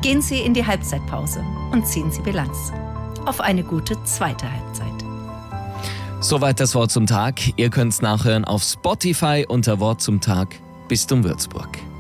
Gehen Sie in die Halbzeitpause und ziehen Sie Bilanz. Auf eine gute zweite Halbzeit. Soweit das Wort zum Tag. Ihr könnt es nachhören auf Spotify unter Wort zum Tag. Bistum Würzburg.